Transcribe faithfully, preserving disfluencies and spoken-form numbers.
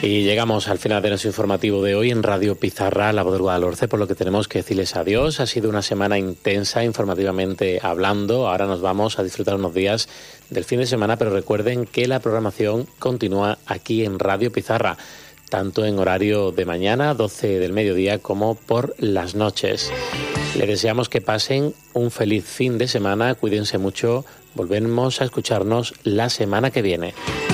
Y llegamos al final de nuestro informativo de hoy en Radio Pizarra, La Voz del Guadalhorce, por lo que tenemos que decirles adiós. Ha sido una semana intensa informativamente hablando. Ahora nos vamos a disfrutar unos días del fin de semana, pero recuerden que la programación continúa aquí en Radio Pizarra, tanto en horario de mañana, doce del mediodía, como por las noches. Les deseamos que pasen un feliz fin de semana, cuídense mucho, volvemos a escucharnos la semana que viene.